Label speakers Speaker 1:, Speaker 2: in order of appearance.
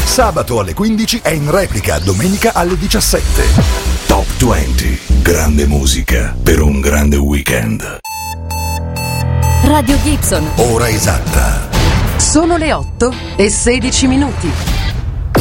Speaker 1: Sabato alle 15 e in replica domenica alle 17. Top 20. Grande musica per un grande weekend.
Speaker 2: Radio Gibson.
Speaker 1: Ora esatta.
Speaker 3: Sono le 8:16.